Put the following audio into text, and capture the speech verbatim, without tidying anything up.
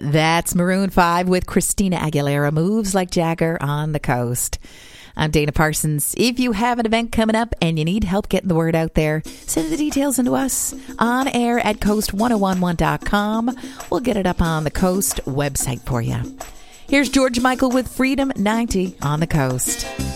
That's Maroon five with Christina Aguilera, Moves Like Jagger on the Coast. I'm Dana Parsons. If you have an event coming up and you need help getting the word out there, send the details into us on air at coast ten eleven dot com. We'll get it up on the Coast website for you. Here's George Michael with Freedom ninety on the Coast.